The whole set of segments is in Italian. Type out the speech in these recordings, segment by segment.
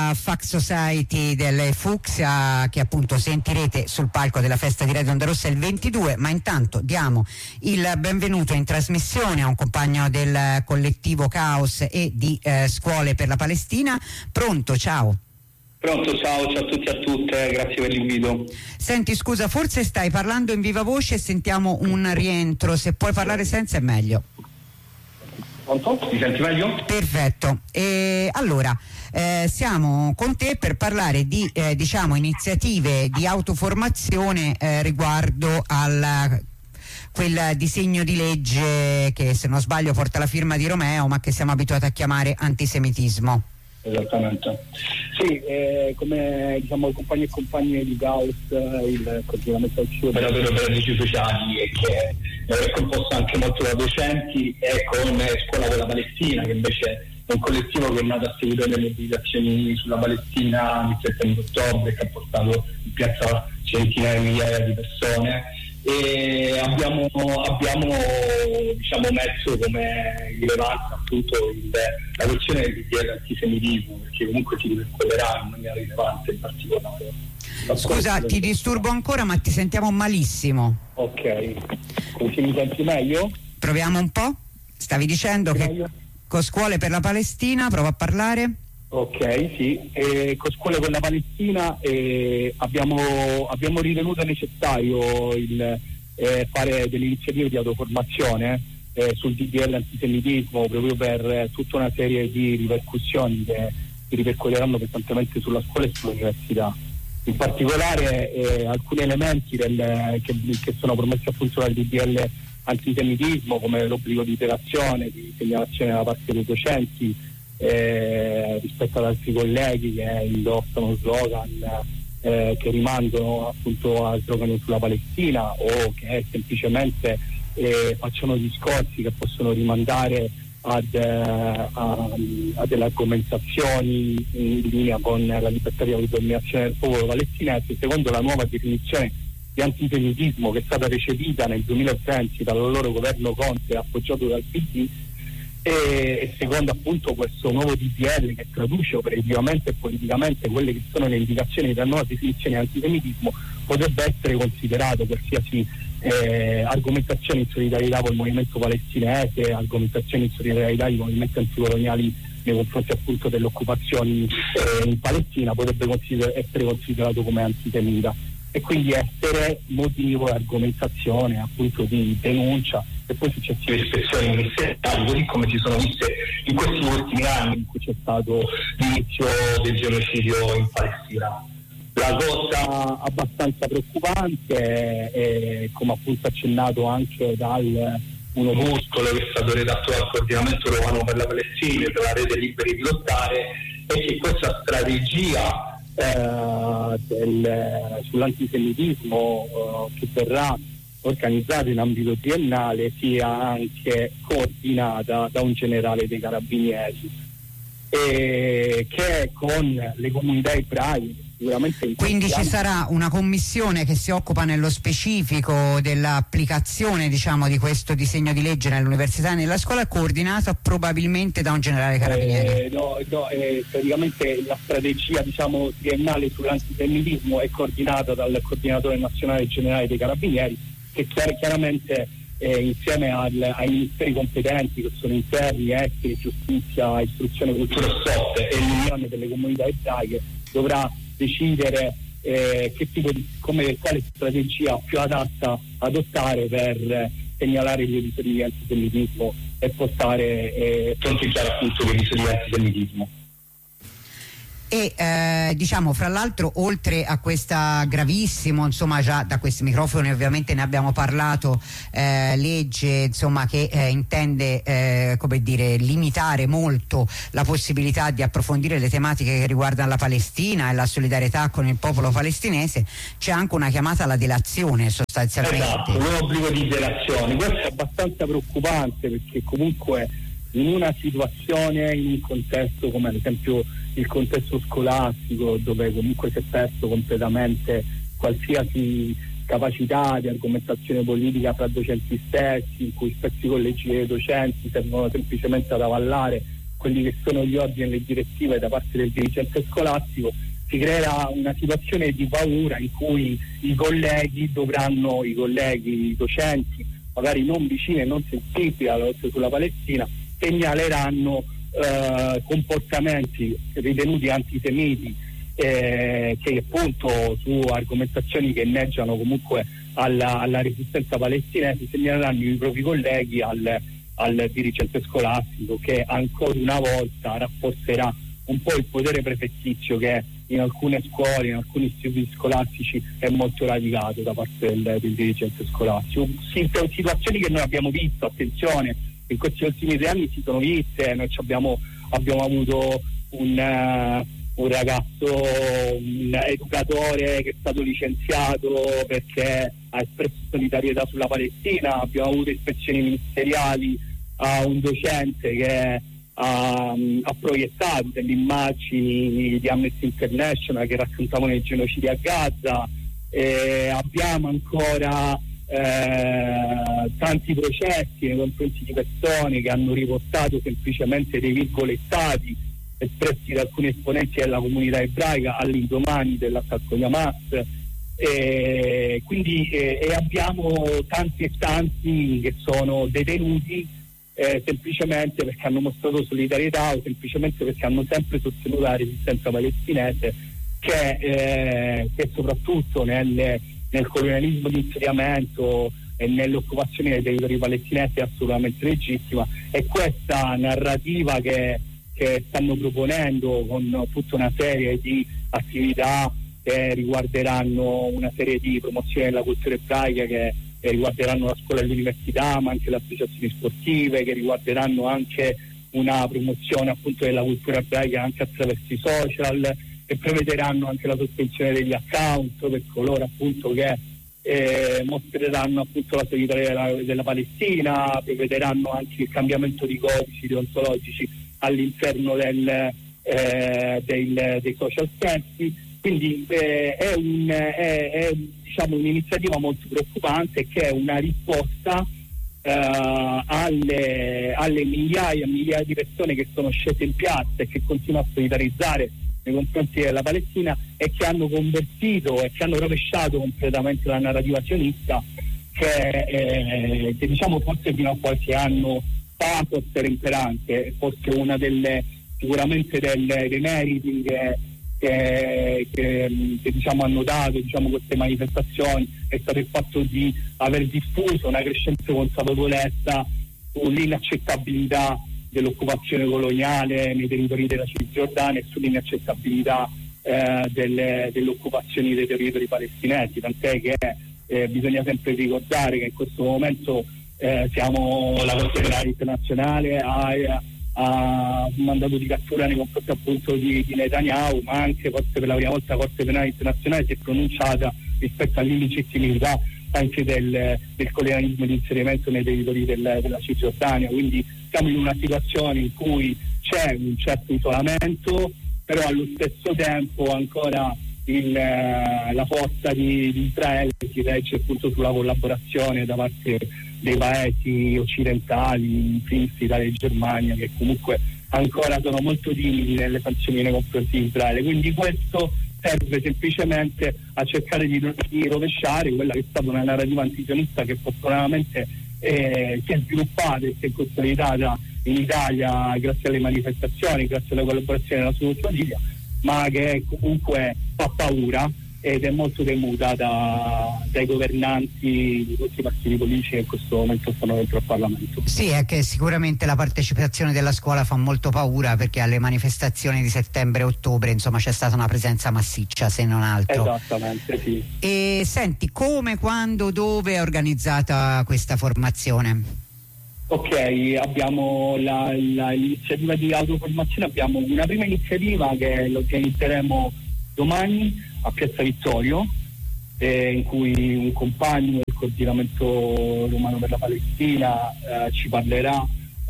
la Fax Society delle Fucsia, che appunto sentirete sul palco della festa di Radio Onda Rossa il 22, ma intanto diamo il benvenuto in trasmissione a un compagno del collettivo Caos e di Scuole per la Palestina. Pronto, ciao. Pronto, ciao a tutti e a tutte, grazie per l'invito. Senti, scusa, forse stai parlando in viva voce e sentiamo un rientro, se puoi parlare senza è meglio. Pronto? Mi senti meglio? Perfetto. Allora, siamo con te per parlare di iniziative di autoformazione riguardo quel disegno di legge che, se non sbaglio, porta la firma di Romeo, ma che siamo abituati a chiamare antisemitismo. Esattamente. Sì, come compagni e compagne di Gauss, il coordinamento operatore operativi sociali, che è composto anche molto da docenti, e con Scuola per la Palestina, che invece è un collettivo che è nato a seguito delle mobilitazioni sulla Palestina il settembre ottobre, che ha portato in piazza centinaia di migliaia di persone. E abbiamo messo come rilevanza appunto la questione del antisemitismo, perché comunque si ripercorrerà in maniera rilevante in particolare. Scusa, ti disturbo ancora, ma ti sentiamo malissimo. Ok, così mi senti meglio? Proviamo un po'. Stavi dicendo che con Scuole per la Palestina, prova a parlare. Ok, sì, con Scuole per la Palestina abbiamo ritenuto necessario fare delle iniziative di autoformazione sul DDL antisemitismo, proprio per tutta una serie di ripercussioni che si ripercuoteranno pesantemente sulla scuola e sull'università. In particolare alcuni elementi che sono promessi appunto dal DDL antisemitismo, come l'obbligo di iterazione, di segnalazione da parte dei docenti, rispetto ad altri colleghi che indossano slogan che rimandano appunto a slogan sulla Palestina, o che semplicemente facciano discorsi che possono rimandare a delle argomentazioni in linea con la libertà di autodeterminazione del popolo palestinese, secondo la nuova definizione di antisemitismo che è stata recepita nel 2020 dall'allora governo Conte, appoggiato dal PD, e secondo appunto questo nuovo DDL, che traduce operativamente e politicamente quelle che sono le indicazioni della nuova definizione di antisemitismo, potrebbe essere considerato qualsiasi argomentazione in solidarietà con il movimento palestinese, argomentazioni in solidarietà con i movimenti anticoloniali nei confronti appunto delle occupazioni in Palestina, potrebbe essere considerato come antisemita, e quindi essere motivo e argomentazione appunto di denuncia e poi successive ispezioni ministeriali, così come si sono viste in questi ultimi anni in cui c'è stato l'inizio del genocidio in Palestina. La cosa abbastanza preoccupante è, come appunto accennato anche un opuscolo che è stato redatto dal coordinamento romano per la Palestina e della rete Liberi di Lottare, è che questa strategia sull'antisemitismo che verrà organizzata in ambito triennale sia anche coordinata da un generale dei Carabinieri, che con le comunità ebraiche sicuramente. Quindi ci sarà una commissione che si occupa nello specifico dell'applicazione di questo disegno di legge nell'università e nella scuola, coordinata probabilmente da un generale Carabinieri. Praticamente la strategia triennale sull'antisemitismo è coordinata dal coordinatore nazionale generale dei Carabinieri, che chiaramente insieme ai ministeri competenti, che sono interni, esteri, giustizia, istruzione, cultura e sport, e l'unione delle comunità ebraiche, dovrà decidere quale strategia più adatta adottare per segnalare gli episodi di antisemitismo e portare fronteggiare appunto gli episodi di antisemitismo. E fra l'altro, oltre a questa gravissimo, già da questi microfoni ovviamente ne abbiamo parlato, legge che intende limitare molto la possibilità di approfondire le tematiche che riguardano la Palestina e la solidarietà con il popolo palestinese, c'è anche una chiamata alla delazione sostanzialmente. Esatto, un obbligo di delazione. Questo è abbastanza preoccupante, perché comunque in una situazione, in un contesto come ad esempio il contesto scolastico, dove comunque si è perso completamente qualsiasi capacità di argomentazione politica fra docenti stessi, in cui stessi collegi dei docenti servono semplicemente ad avallare quelli che sono gli ordini e le direttive da parte del dirigente scolastico, si creerà una situazione di paura in cui i colleghi i docenti, magari non vicini e non sensibili alla lotta sulla Palestina, segnaleranno comportamenti ritenuti antisemiti, che appunto su argomentazioni che inneggiano comunque alla resistenza palestinese, segnaleranno i propri colleghi al dirigente scolastico, che ancora una volta rafforzerà un po' il potere prefettizio che in alcune scuole, in alcuni istituti scolastici è molto radicato da parte del dirigente scolastico. Situazioni che noi abbiamo visto, attenzione, in questi ultimi 2 anni si sono viste. Noi abbiamo avuto un ragazzo, un educatore che è stato licenziato perché ha espresso solidarietà sulla Palestina, abbiamo avuto ispezioni ministeriali a un docente che ha proiettato delle immagini di Amnesty International che raccontavano i genocidi a Gaza, abbiamo ancora tanti processi nei confronti di persone che hanno riportato semplicemente dei virgolettati espressi da alcuni esponenti della comunità ebraica all'indomani dell'attacco di Hamas, quindi abbiamo tanti e tanti che sono detenuti semplicemente perché hanno mostrato solidarietà o semplicemente perché hanno sempre sostenuto la resistenza palestinese, che soprattutto nel colonialismo di insediamento e nell'occupazione dei territori palestinesi è assolutamente legittima. E questa narrativa che stanno proponendo con tutta una serie di attività che riguarderanno una serie di promozioni della cultura ebraica, che riguarderanno la scuola e l'università, ma anche le associazioni sportive, che riguarderanno anche una promozione appunto della cultura ebraica anche attraverso i social, e prevederanno anche la sospensione degli account per coloro appunto che mostreranno appunto la solidarietà della Palestina, prevederanno anche il cambiamento di codici deontologici all'interno dei social service. Quindi è diciamo un'iniziativa molto preoccupante, che è una risposta alle migliaia e migliaia di persone che sono scese in piazza e che continuano a solidarizzare nei confronti della Palestina, e che hanno convertito e che hanno rovesciato completamente la narrativa sionista, che diciamo forse fino a qualche anno fa fosse imperante, fosse una sicuramente dei meriti che diciamo hanno dato queste manifestazioni è stato il fatto di aver diffuso una crescente consapevolezza sull'inaccettabilità dell'occupazione coloniale nei territori della Cisgiordania e sull'inaccettabilità dell'occupazione dei territori palestinesi, tant'è che bisogna sempre ricordare che in questo momento la Corte Penale Internazionale ha un mandato di cattura nei confronti appunto di Netanyahu, ma anche forse per la prima volta la Corte Penale Internazionale si è pronunciata rispetto all'illegittimità anche del colonialismo di inserimento nei territori della Cisgiordania. Quindi siamo in una situazione in cui c'è un certo isolamento, però allo stesso tempo ancora la forza di Israele si regge appunto sulla collaborazione da parte dei paesi occidentali, in primis Italia e Germania, che comunque ancora sono molto timidi nelle sanzioni nei confronti di Israele. Quindi questo serve semplicemente a cercare di rovesciare quella che è stata una narrativa antisionista che fortunatamente si è sviluppata e si è consolidata in Italia grazie alle manifestazioni, grazie alla collaborazione della società civile, ma che comunque fa paura ed è molto temuta dai governanti di tutti i partiti politici che in questo momento stanno dentro al Parlamento. Sì, è che sicuramente la partecipazione della scuola fa molto paura, perché alle manifestazioni di settembre e ottobre insomma c'è stata una presenza massiccia, se non altro. Esattamente, sì. E senti, come, quando, dove è organizzata questa formazione? Ok, abbiamo l'iniziativa di autoformazione, abbiamo una prima iniziativa che lo organizzeremo domani a Piazza Vittorio, in cui un compagno del coordinamento romano per la Palestina ci parlerà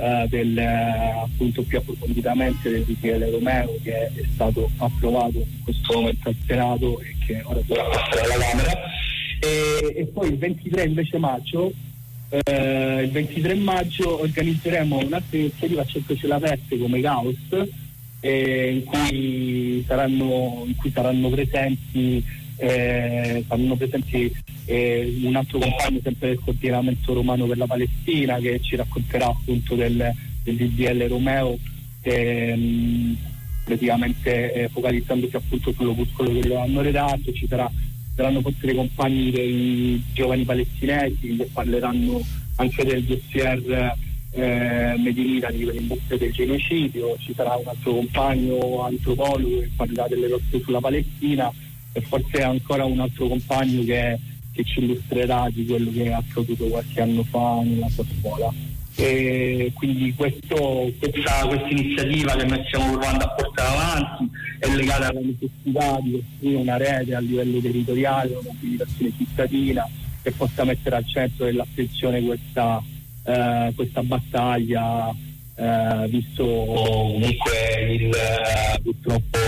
appunto più approfonditamente del DPL Romeo, che è stato approvato in questo momento al Senato e che ora dovrà passare alla Camera. E poi il 23 invece maggio il 23 maggio organizzeremo un'altra iniziativa a Centro Aperte come Caos, in cui saranno presenti un altro compagno sempre del coordinamento romano per la Palestina, che ci racconterà appunto del DDL Romeo, praticamente focalizzandosi appunto sull'opuscolo che lo hanno redatto. Saranno poi dei compagni dei giovani palestinesi che parleranno anche del dossier Medinita di quell'industria del genocidio. Ci sarà un altro compagno antropologo che parlerà delle lotte sulla Palestina, e forse ancora un altro compagno che ci illustrerà di quello che è accaduto qualche anno fa nella sua scuola. E quindi questa iniziativa che noi stiamo provando a portare avanti è legata alla necessità di costruire una rete a livello territoriale, una mobilitazione cittadina che possa mettere al centro dell'attenzione questa battaglia, visto comunque purtroppo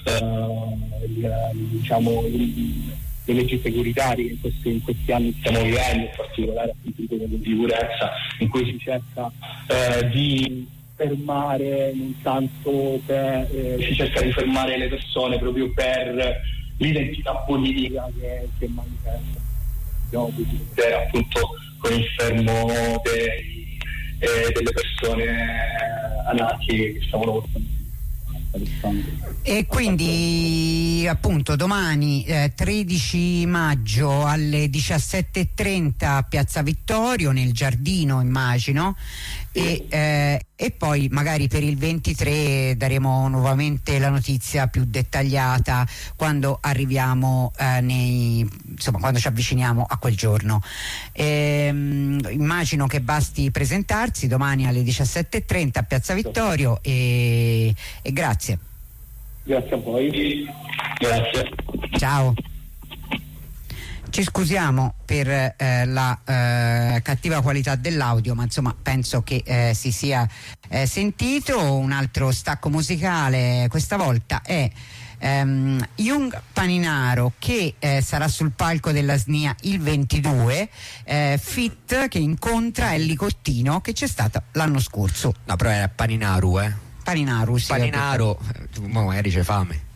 le leggi securitarie che in questi anni stiamo vivendo, in particolare appunto di sicurezza, in cui si cerca di fermare non tanto si cerca di fermare le persone proprio per l'identità politica che manifesta. Abbiamo potuto appunto con il fermo delle persone anarchiche che stavano portando. E quindi appunto domani 13 maggio alle 17:30 a Piazza Vittorio, nel giardino immagino, e poi magari per il 23 daremo nuovamente la notizia più dettagliata quando arriviamo quando ci avviciniamo a quel giorno. Immagino che basti presentarsi domani alle 17:30 a Piazza Vittorio e grazie. Grazie a voi. Grazie. Ciao. Ci scusiamo per la cattiva qualità dell'audio, ma insomma penso che si sia sentito. Un altro stacco musicale questa volta è Young Paninaro, che sarà sul palco della SNIA il 22, Fit che incontra Ellie Cottino, che c'è stata l'anno scorso. No, però era Paninaru, Paninaro, sì. Paninaro, magari c'è fame.